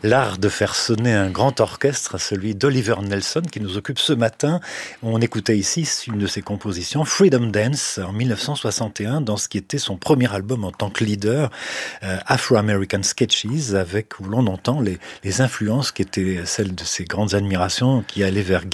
L'art de faire sonner un grand orchestre, celui d'Oliver Nelson, qui nous occupe ce matin. On écoutait ici une de ses compositions, Freedom Dance, en 1961, dans ce qui était son premier album en tant que leader, Afro-American Sketches, avec où l'on entend les influences qui étaient celles de ses grandes admirations, qui allaient vers